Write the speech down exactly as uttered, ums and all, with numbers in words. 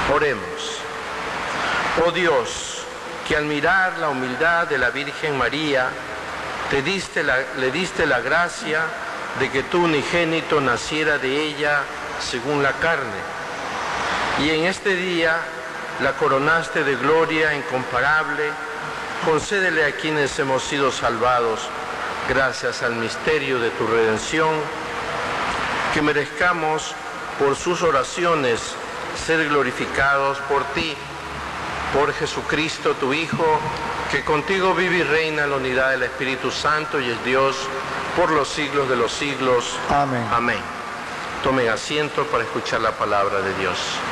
Oremos. Oh Dios, que al mirar la humildad de la Virgen María, te diste la, le diste la gracia de que tu unigénito naciera de ella según la carne, y en este día la coronaste de gloria incomparable, concédele a quienes hemos sido salvados, gracias al misterio de tu redención, que merezcamos por sus oraciones ser glorificados por ti, por Jesucristo tu Hijo, que contigo vive y reina en la unidad del Espíritu Santo y es Dios por los siglos de los siglos. Amén. Amén. Tomen asiento para escuchar la palabra de Dios.